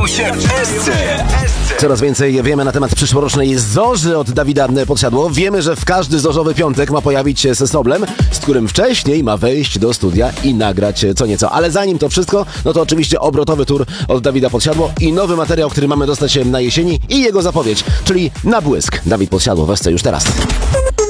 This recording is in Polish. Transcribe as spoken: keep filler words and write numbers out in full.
pojawił się w Esce. Coraz więcej wiemy na temat przyszłorocznej Zorzy od Dawida Podsiadło. Wiemy, że w każdy zorzowy piątek ma pojawić się Sesoblem, z którym wcześniej ma wejść do studia i nagrać co nieco. Ale zanim to wszystko, no to oczywiście obrotowy tour od Dawida Podsiadło i nowy materiał, który mamy dostać na jesieni i jego zapowiedź, czyli Na błysk. Dawid Podsiadło w Esce już teraz.